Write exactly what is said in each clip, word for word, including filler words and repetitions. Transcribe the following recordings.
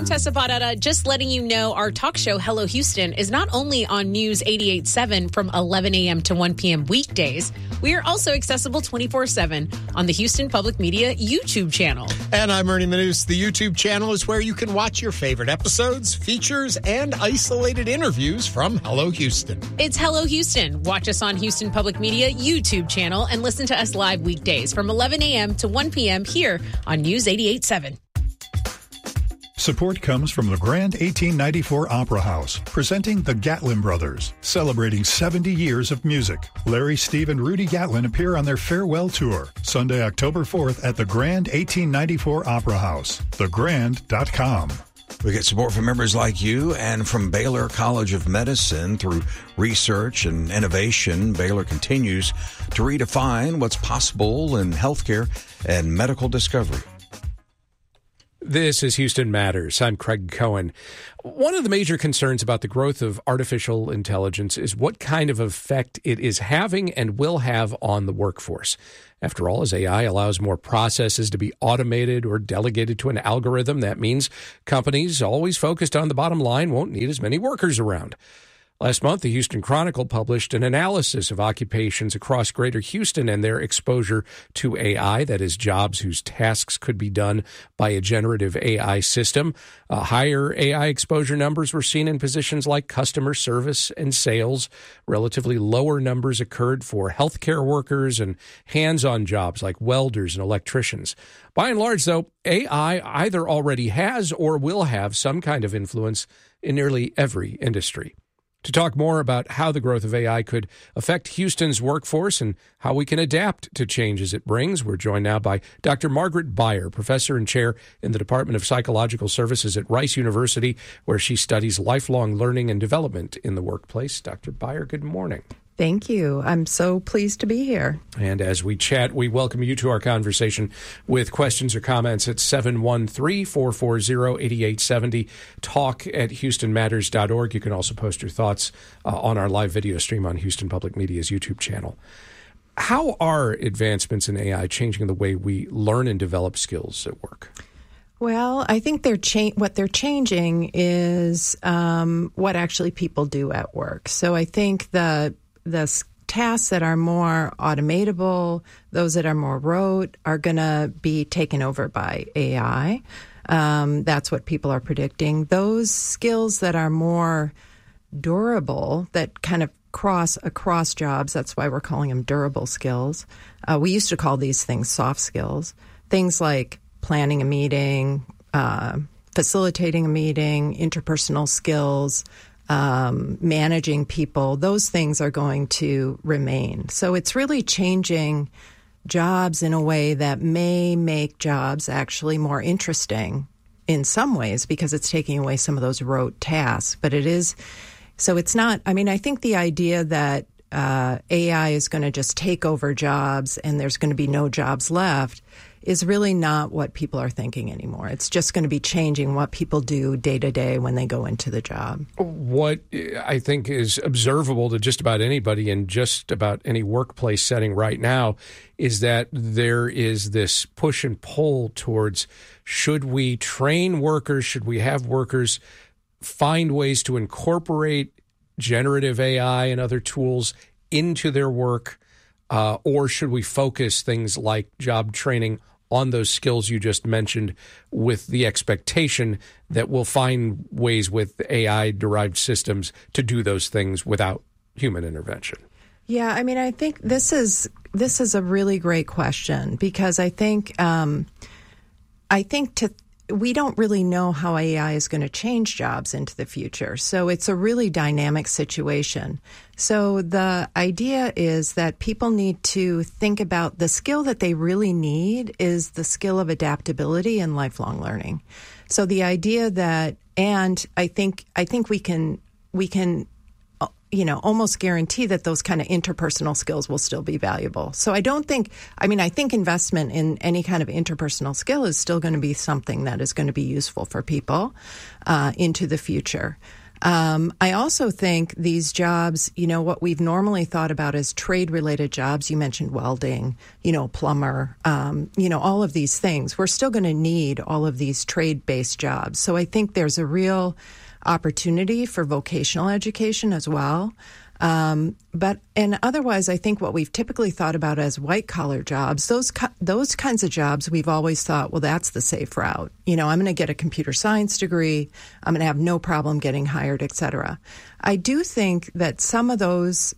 I'm Tessa Parada, just letting you know our talk show, Hello Houston, is not only on News eighty-eight point seven from eleven a.m. to one p.m. weekdays, we are also accessible twenty-four seven on the Houston Public Media YouTube channel. And I'm Ernie Manus. The YouTube channel is where you can watch your favorite episodes, features, and isolated interviews from Hello Houston. It's Hello Houston. Watch us on Houston Public Media YouTube channel and listen to us live weekdays from eleven a.m. to one p.m. here on News eighty-eight point seven. Support comes from the Grand eighteen ninety-four Opera House, presenting the Gatlin Brothers, celebrating seventy years of music. Larry, Steve, and Rudy Gatlin appear on their farewell tour, Sunday, October fourth at the Grand eighteen ninety-four Opera House, the grand dot com. We get support from members like you and from Baylor College of Medicine. Through research and innovation, Baylor continues to redefine what's possible in healthcare and medical discovery. This is Houston Matters. I'm Craig Cohen. One of the major concerns about the growth of artificial intelligence is what kind of effect it is having and will have on the workforce. After all, as A I allows more processes to be automated or delegated to an algorithm, that means companies always focused on the bottom line won't need as many workers around. Last month, the Houston Chronicle published an analysis of occupations across Greater Houston and their exposure to A I, that is, jobs whose tasks could be done by a generative A I system. Uh, higher A I exposure numbers were seen in positions like customer service and sales. Relatively lower numbers occurred for healthcare workers and hands-on jobs like welders and electricians. By and large, though, A I either already has or will have some kind of influence in nearly every industry. To talk more about how the growth of A I could affect Houston's workforce and how we can adapt to changes it brings, we're joined now by Doctor Margaret Beyer, professor and chair in the Department of Psychological Services at Rice University, where she studies lifelong learning and development in the workplace. Doctor Beyer, good morning. Thank you. I'm so pleased to be here. And as we chat, we welcome you to our conversation with questions or comments at seven one three, four four zero, eight eight seven zero, talk at houston matters dot org. You can also post your thoughts uh, on our live video stream on Houston Public Media's YouTube channel. How are advancements in A I changing the way we learn and develop skills at work? Well, I think they're cha- what they're changing is um, what actually people do at work. So I think the the tasks that are more automatable, those that are more rote, are going to be taken over by A I. Um, that's what people are predicting. Those skills that are more durable, that kind of cross across jobs, that's why we're calling them durable skills. Uh, we used to call these things soft skills. Things like planning a meeting, uh, facilitating a meeting, interpersonal skills, Um, managing people, those things are going to remain. So it's really changing jobs in a way that may make jobs actually more interesting in some ways because it's taking away some of those rote tasks. But it is, so it's not, I mean, I think the idea that uh, A I is going to just take over jobs and there's going to be no jobs left is really not what people are thinking anymore. It's just going to be changing what people do day to day when they go into the job. What I think is observable to just about anybody in just about any workplace setting right now is that there is this push and pull towards, should we train workers, should we have workers find ways to incorporate generative A I and other tools into their work, uh, or should we focus things like job training on those skills you just mentioned with the expectation that we'll find ways with A I-derived systems to do those things without human intervention? Yeah, I mean, I think this is this is a really great question because I think um, I think to we don't really know how A I is going to change jobs into the future. So it's a really dynamic situation. So the idea is that people need to think about the skill that they really need is the skill of adaptability and lifelong learning. So the idea that, and I think I think we can we can you know, almost guarantee that those kind of interpersonal skills will still be valuable. So I don't think, I mean, I think investment in any kind of interpersonal skill is still going to be something that is going to be useful for people uh, into the future. Um, I also think these jobs, you know, what we've normally thought about as trade-related jobs, you mentioned welding, you know, plumber, um, you know, all of these things. We're still going to need all of these trade-based jobs. So I think there's a real opportunity for vocational education as well. Um, but, and otherwise, I think what we've typically thought about as white-collar jobs, those those kinds of jobs, we've always thought, well, that's the safe route. You know, I'm going to get a computer science degree. I'm going to have no problem getting hired, et cetera. I do think that some of those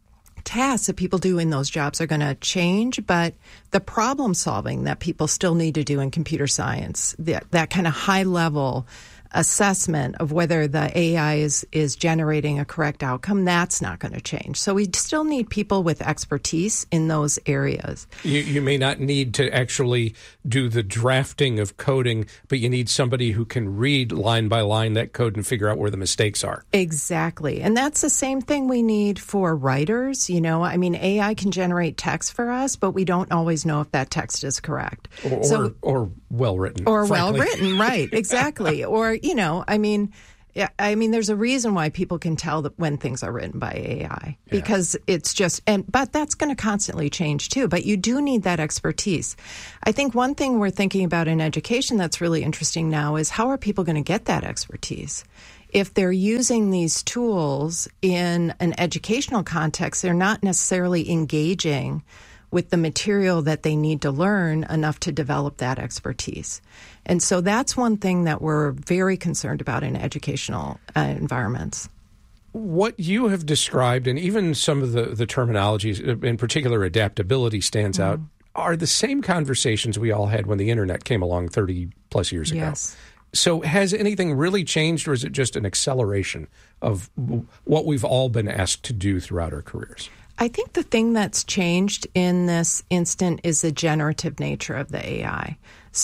tasks that people do in those jobs are going to change, but the problem solving that people still need to do in computer science, that, that kind of high-level assessment of whether the A I is, is generating a correct outcome, that's not going to change. So we still need people with expertise in those areas. You, you may not need to actually do the drafting of coding, but you need somebody who can read line by line that code and figure out where the mistakes are. Exactly. And that's the same thing we need for writers. You know, I mean, A I can generate text for us, but we don't always know if that text is correct. Or, so, or, or well written. Or frankly. well written, right. Exactly. Or, you know, I mean, yeah, I mean, there's a reason why people can tell that when things are written by A I, because yeah. it's just, and but that's going to constantly change too. But you do need that expertise. I think one thing we're thinking about in education that's really interesting now is how are people going to get that expertise? If they're using these tools in an educational context, they're not necessarily engaging with the material that they need to learn enough to develop that expertise. And so that's one thing that we're very concerned about in educational uh, environments. What you have described, and even some of the, the terminologies, in particular adaptability stands mm. out, are the same conversations we all had when the internet came along thirty plus years ago. Yes. So has anything really changed, or is it just an acceleration of what we've all been asked to do throughout our careers? I think the thing that's changed in this instant is the generative nature of the A I.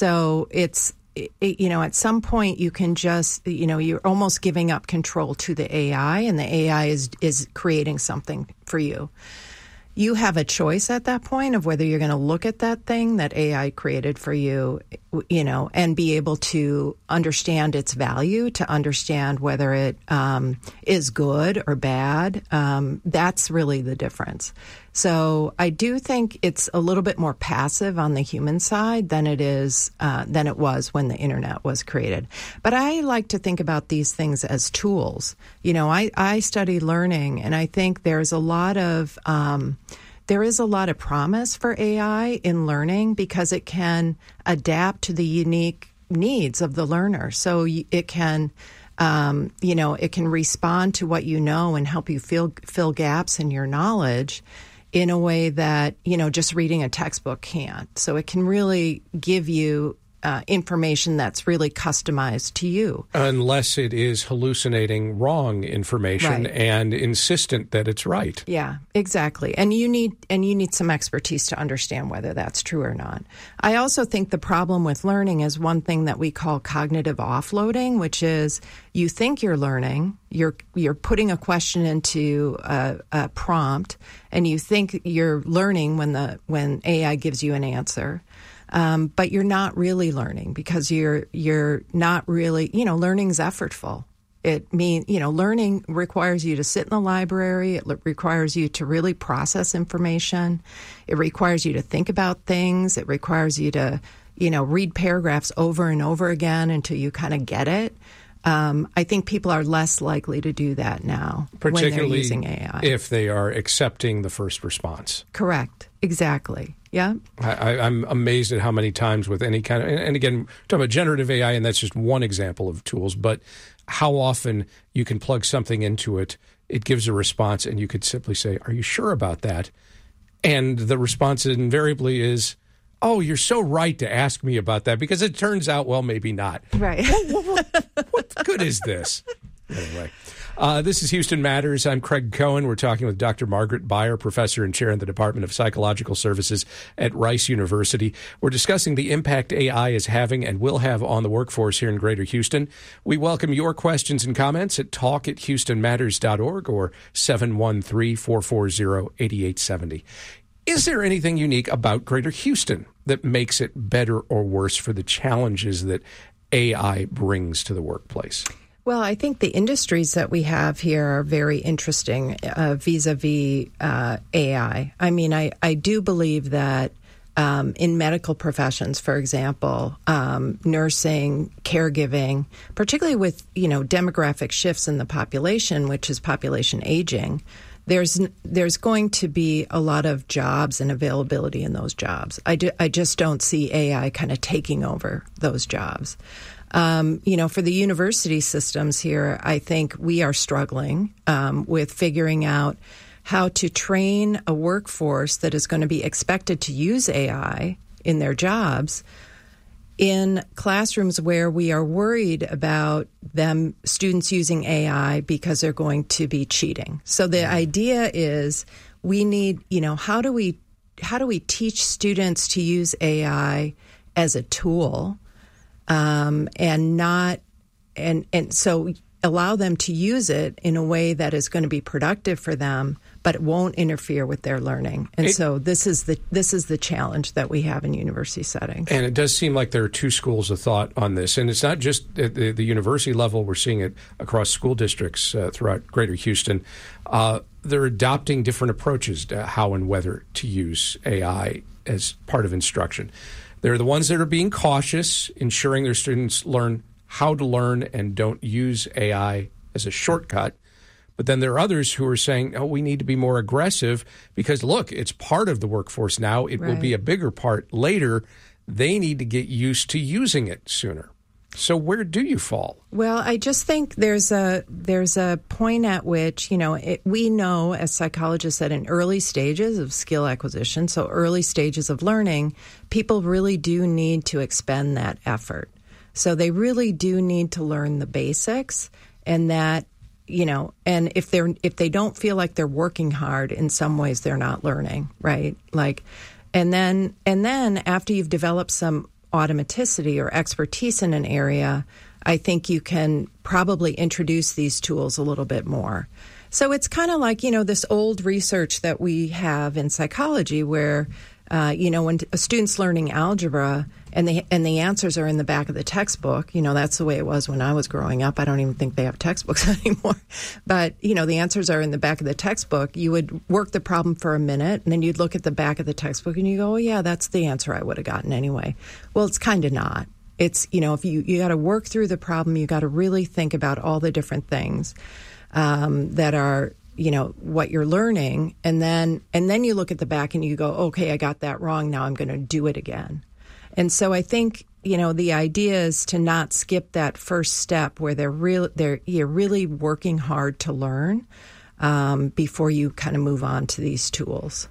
So it's, it, you know, at some point you can just, you know, you're almost giving up control to the A I, and the A I is is creating something for you. You have a choice at that point of whether you're going to look at that thing that A I created for you, you know, and be able to understand its value, to understand whether it um, is good or bad. Um, that's really the difference. So I do think it's a little bit more passive on the human side than it is uh, than it was when the internet was created. But I like to think about these things as tools. You know, I, I study learning, and I think there's a lot of um, there is a lot of promise for A I in learning because it can adapt to the unique needs of the learner. So it can. Um, you know, it can respond to what you know and help you fill fill gaps in your knowledge in a way that, you know, just reading a textbook can't. So it can really give you uh, information that's really customized to you. Unless it is hallucinating wrong information right. and insistent that it's right. Yeah, exactly. And you need and you need some expertise to understand whether that's true or not. I also think the problem with learning is one thing that we call cognitive offloading, which is you think you're learning, you're you're putting a question into a, a prompt, and you think you're learning when the when A I gives you an answer. Um, but you're not really learning because you're you're not really, you know, learning's effortful. It mean, you know, learning requires you to sit in the library. It requires you to really process information. It requires you to think about things. It requires you to, you know, read paragraphs over and over again until you kind of get it. Um, I think people are less likely to do that now when they're using A I. If they are accepting the first response. Correct. Exactly. Yeah. I, I'm amazed at how many times with any kind of, and again, we're talking about generative A I, and that's just one example of tools, but how often you can plug something into it, it gives a response, and you could simply say, are you sure about that? And the response invariably is, oh, you're so right to ask me about that, because it turns out, well, maybe not. Right. what, what, what good is this? Anyway, uh, this is Houston Matters. I'm Craig Cohen. We're talking with Doctor Margaret Beyer, professor and chair in the Department of Psychological Services at Rice University. We're discussing the impact A I is having and will have on the workforce here in Greater Houston. We welcome your questions and comments at talk at houston matters dot org or seven one three, four four zero, eight eight seven zero. Is there anything unique about Greater Houston that makes it better or worse for the challenges that A I brings to the workplace? Well, I think the industries that we have here are very interesting uh, vis-a-vis uh, A I. I mean, I, I do believe that um, in medical professions, for example, um, nursing, caregiving, particularly with, you know, demographic shifts in the population, which is population aging, there's there's going to be a lot of jobs and availability in those jobs. I, do, I just don't see A I kind of taking over those jobs. Um, you know, for the university systems here, I think we are struggling um, with figuring out how to train a workforce that is going to be expected to use A I in their jobs in classrooms where we are worried about them, students using A I because they're going to be cheating. So the idea is we need, you know, how do we, how do we teach students to use A I as a tool? Um, and not, and and so allow them to use it in a way that is going to be productive for them, but it won't interfere with their learning. And it, so this is the this is the challenge that we have in university settings. And it does seem like there are two schools of thought on this, and it's not just at the, the university level. We're seeing it across school districts uh, throughout Greater Houston. Uh, they're adopting different approaches to how and whether to use A I as part of instruction. They're the ones that are being cautious, ensuring their students learn how to learn and don't use A I as a shortcut. But then there are others who are saying, oh, we need to be more aggressive because, look, it's part of the workforce now. It right. will be a bigger part later. They need to get used to using it sooner. So where do you fall? Well, I just think there's a there's a point at which, you know, it, we know as psychologists that in early stages of skill acquisition, so early stages of learning, people really do need to expend that effort. So they really do need to learn the basics, and that, you know, and if they're if they don't feel like they're working hard, in some ways they're not learning, right? Like, and then and then after you've developed some automaticity or expertise in an area, I think you can probably introduce these tools a little bit more. So it's kind of like, you know, this old research that we have in psychology where, uh, you know, when a student's learning algebra and the, and the answers are in the back of the textbook, you know, that's the way it was when I was growing up. I don't even think they have textbooks anymore. But, you know, the answers are in the back of the textbook. You would work the problem for a minute, and then you'd look at the back of the textbook and you go, oh, yeah, that's the answer I would have gotten anyway. Well, it's kind of not. It's, you know, if you, you got to work through the problem, you got to really think about all the different things um, that are, you know, what you're learning. And then, and then you look at the back and you go, okay, I got that wrong. Now I'm going to do it again. And so I think, you know, the idea is to not skip that first step where they're real, they're you're really working hard to learn um, before you kind of move on to these tools.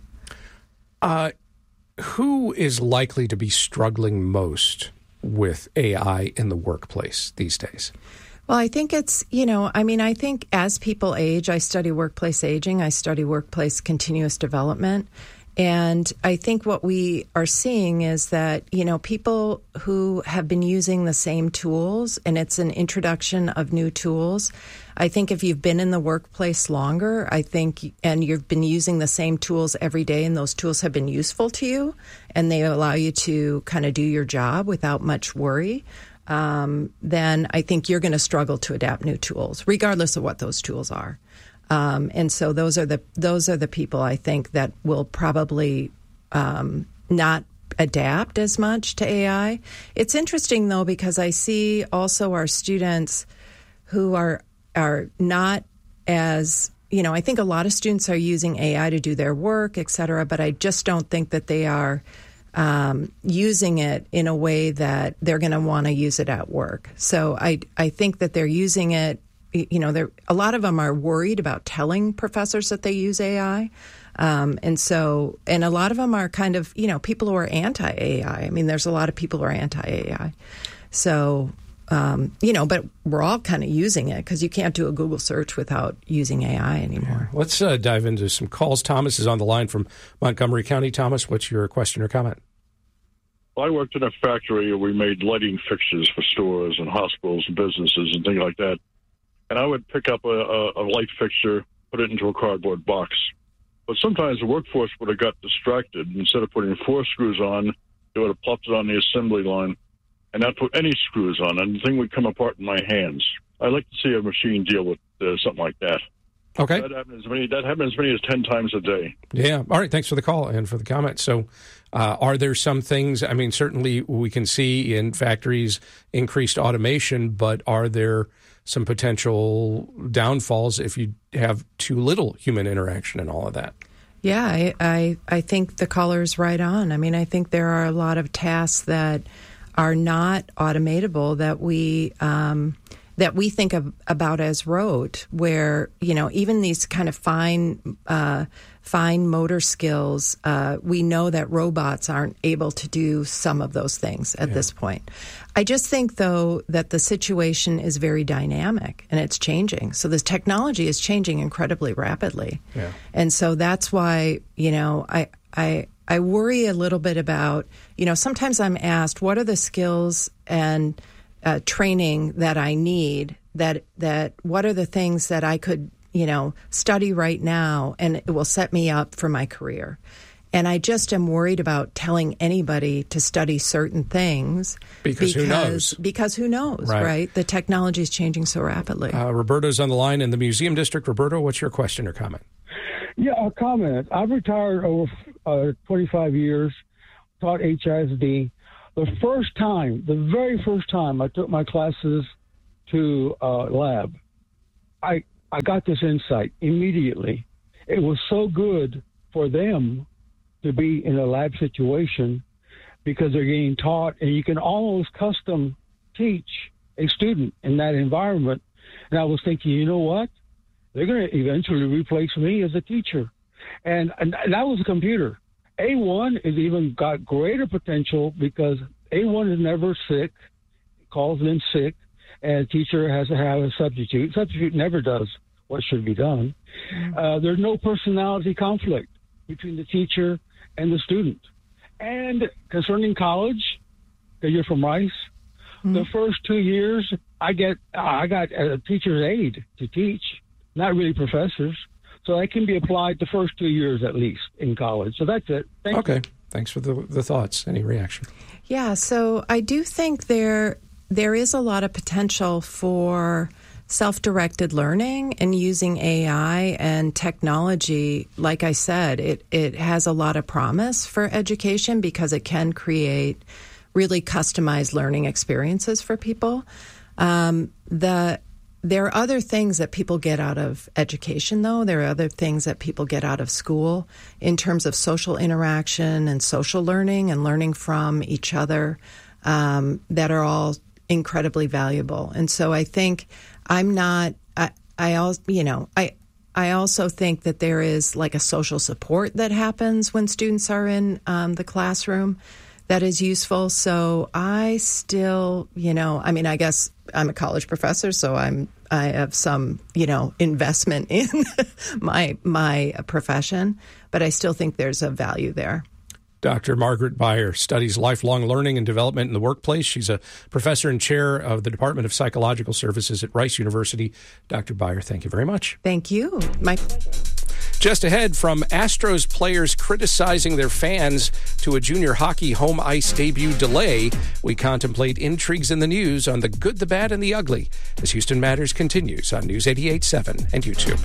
Uh, who is likely to be struggling most with A I in the workplace these days? Well, I think it's, you know, I mean, I think as people age, I study workplace aging, I study workplace continuous development. And I think what we are seeing is that, you know, people who have been using the same tools, and it's an introduction of new tools. I think if you've been in the workplace longer, I think, and you've been using the same tools every day, and those tools have been useful to you, and they allow you to kind of do your job without much worry, um, then I think you're going to struggle to adapt new tools, regardless of what those tools are. Um, and so those are the those are the people I think that will probably um, not adapt as much to A I. It's interesting though, because I see also our students who are are not as, you know, I think a lot of students are using A I to do their work, et cetera, but I just don't think that they are um, using it in a way that they're going to want to use it at work. So I I think that they're using it. You know, there a lot of them are worried about telling professors that they use A I. Um, and so, and a lot of them are kind of, you know, people who are anti-A I. I mean, there's a lot of people who are anti-A I. So, um, you know, but we're all kind of using it because you can't do a Google search without using A I anymore. Let's uh, dive into some calls. Thomas is on the line from Montgomery County. Thomas, what's your question or comment? Well, I worked in a factory where we made lighting fixtures for stores and hospitals and businesses and things like that. And I would pick up a, a, a light fixture, put it into a cardboard box. But sometimes the workforce would have got distracted. Instead of putting four screws on, they would have plopped it on the assembly line and not put any screws on, and the thing would come apart in my hands. I'd like to see a machine deal with uh, something like that. Okay. That happens as many, that happens as many as ten times a day. Yeah. All right. Thanks for the call and for the comment. So uh, are there some things, I mean, certainly we can see in factories increased automation, but are there some potential downfalls if you have too little human interaction and all of that? Yeah, I, I, I think the caller is right on. I mean, I think there are a lot of tasks that are not automatable that we um, that we think of about as rote, where, you know, even these kind of fine uh, fine motor skills, uh, we know that robots aren't able to do some of those things at yeah. this point. I just think, though, that the situation is very dynamic and it's changing. So this technology is changing incredibly rapidly. Yeah. And so that's why, you know, I, I, I worry a little bit about, you know, sometimes I'm asked, what are the skills and uh, training that I need, that, that what are the things that I could, you know, study right now and it will set me up for my career. And I just am worried about telling anybody to study certain things. Because, because who knows? Because who knows, right? right? The technology is changing so rapidly. Uh, Roberto's on the line in the Museum District. Roberto, what's your question or comment? Yeah, a comment. I've retired over uh, twenty-five years, taught H I S D. The first time, the very first time I took my classes to uh, lab, I, I got this insight immediately. It was so good for them to be in a lab situation because they're getting taught, and you can almost custom teach a student in that environment. And I was thinking, you know what? They're going to eventually replace me as a teacher. And, and that was a computer. A one has even got greater potential because A one is never sick, calls in sick, and a teacher has to have a substitute. Substitute never does what should be done. Uh, there's no personality conflict between the teacher and the student. And concerning college, because you're from Rice, mm-hmm. the first two years, I get I got a teacher's aide to teach, not really professors. So that can be applied the first two years at least in college. So that's it. Thank okay. you. Thanks for the, the thoughts. Any reaction? Yeah, so I do think there there is a lot of potential for self-directed learning and using A I and technology. Like I said, it, it has a lot of promise for education because it can create really customized learning experiences for people. Um, the There are other things that people get out of education, though. There are other things that people get out of school in terms of social interaction and social learning and learning from each other um, that are all incredibly valuable. And so I think I'm not, I, I also, you know, I, I also think that there is like a social support that happens when students are in um, the classroom that is useful. So I still, you know, I mean, I guess I'm a college professor, so I'm I have some, you know, investment in my my profession, but I still think there's a value there. Doctor Margaret Beyer studies lifelong learning and development in the workplace. She's a professor and chair of the Department of Psychological Services at Rice University. Doctor Beyer, thank you very much. Thank you. My pleasure. Just ahead, from Astros players criticizing their fans to a junior hockey home ice debut delay, we contemplate intrigues in the news on the good, the bad, and the ugly as Houston Matters continues on News eighty-eight point seven and YouTube.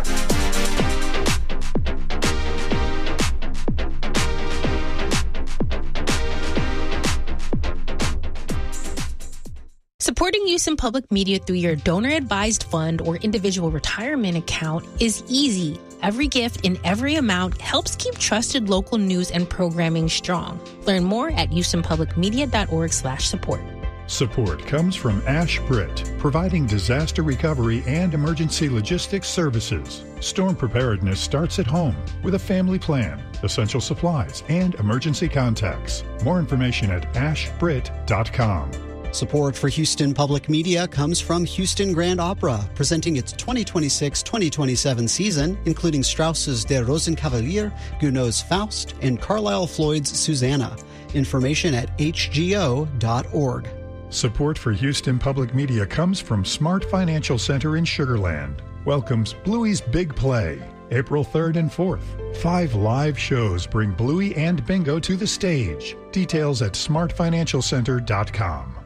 Supporting Houston Public Media through your donor-advised fund or individual retirement account is easy. Every gift in every amount helps keep trusted local news and programming strong. Learn more at houstonpublicmedia.org slash support. Support comes from Ash Britt, providing disaster recovery and emergency logistics services. Storm preparedness starts at home with a family plan, essential supplies, and emergency contacts. More information at ash britt dot com. Support for Houston Public Media comes from Houston Grand Opera, presenting its twenty twenty-six twenty twenty-seven season, including Strauss's Der Rosenkavalier, Gounod's Faust, and Carlisle Floyd's Susanna. Information at h g o dot org. Support for Houston Public Media comes from Smart Financial Center in Sugar Land. Welcomes Bluey's Big Play, April third and fourth. Five live shows bring Bluey and Bingo to the stage. Details at smart financial center dot com.